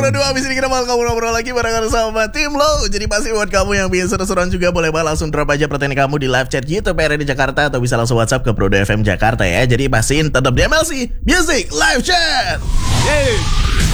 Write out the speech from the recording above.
Berdua abis ini kita bakal ngobrol lagi barengan sama tim lo. Jadi pasti buat kamu yang biasa seru-seruan juga boleh banget langsung drop aja pertanyaan kamu di live chat YouTube RRD Jakarta atau bisa langsung WhatsApp ke Prodo FM Jakarta ya. Jadi pastiin tetap di MLC Music Live Chat. Yeay.